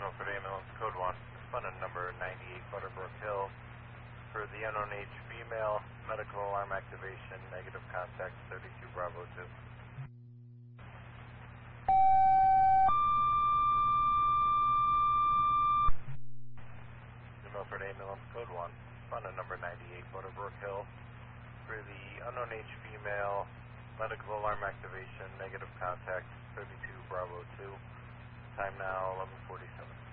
Milford Ambulance, Code 1. Respondent number 98 Butterbrook Hill. For the unknown age female, medical alarm activation, negative contact, 32 Bravo 2. Milford Ambulance, Code 1. Respondent number 98 Butterbrook Hill. For the unknown age female, medical alarm activation, negative contact, 32 Bravo 2. Time now 11:47.